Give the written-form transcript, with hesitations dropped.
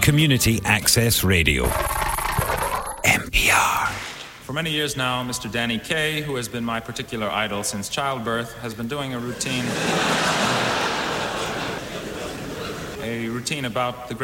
Community Access Radio. NPR. For many years now, Mr. Danny Kaye, who has been my particular idol since childbirth, has been doing a routine about the